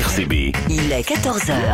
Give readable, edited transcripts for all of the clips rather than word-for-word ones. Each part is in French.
RCB. Il est 14h.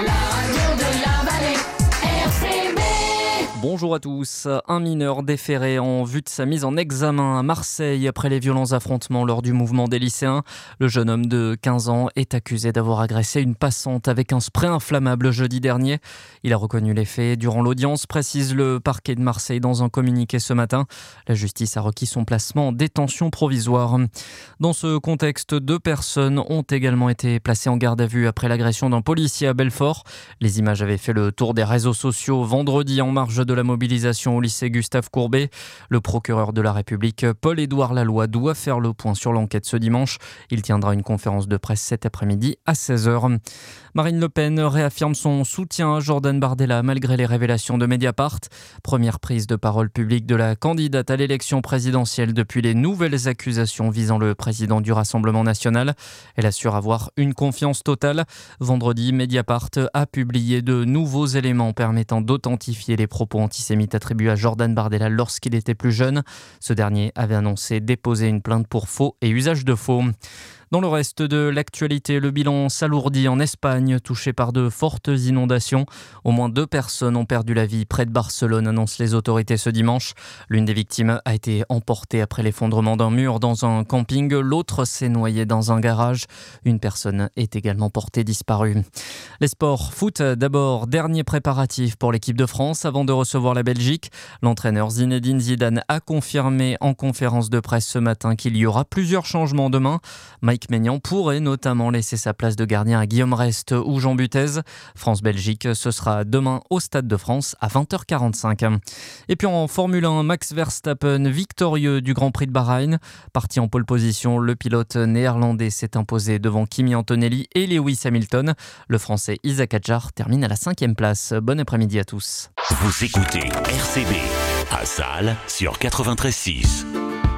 Bonjour à tous. Un mineur déféré en vue de sa mise en examen à Marseille après les violents affrontements lors du mouvement des lycéens. Le jeune homme de 15 ans est accusé d'avoir agressé une passante avec un spray inflammable jeudi dernier. Il a reconnu les faits durant l'audience, précise le parquet de Marseille dans un communiqué ce matin. La justice a requis son placement en détention provisoire. Dans ce contexte, 2 personnes ont également été placées en garde à vue après l'agression d'un policier à Belfort. Les images avaient fait le tour des réseaux sociaux vendredi en marge de la mobilisation au lycée Gustave Courbet. Le procureur de la République, Paul-Édouard Laloy, doit faire le point sur l'enquête ce dimanche. Il tiendra une conférence de presse cet après-midi à 16h. Marine Le Pen réaffirme son soutien à Jordan Bardella malgré les révélations de Mediapart. Première prise de parole publique de la candidate à l'élection présidentielle depuis les nouvelles accusations visant le président du Rassemblement national. Elle assure avoir une confiance totale. Vendredi, Mediapart a publié de nouveaux éléments permettant d'authentifier les propos antisémites attribués à Jordan Bardella lorsqu'il était plus jeune. Ce dernier avait annoncé déposer une plainte pour faux et usage de faux. Dans le reste de l'actualité, le bilan s'alourdit en Espagne, touché par de fortes inondations. Au moins 2 personnes ont perdu la vie près de Barcelone, annoncent les autorités ce dimanche. L'une des victimes a été emportée après l'effondrement d'un mur dans un camping. L'autre s'est noyée dans un garage. Une personne est également portée disparue. Les sports, foot d'abord, dernier préparatif pour l'équipe de France avant de recevoir la Belgique. L'entraîneur Zinedine Zidane a confirmé en conférence de presse ce matin qu'il y aura plusieurs changements demain. Mike Maignan pourrait notamment laisser sa place de gardien à Guillaume Rest ou Jean Butez. France-Belgique, ce sera demain au Stade de France à 20h45. Et puis en Formule 1, Max Verstappen, victorieux du Grand Prix de Bahreïn. Parti en pole position, le pilote néerlandais s'est imposé devant Kimi Antonelli et Lewis Hamilton. Le Français Isaac Hadjar termine à la 5e place. Bon après-midi à tous. Vous écoutez RCB à Salles sur 93.6.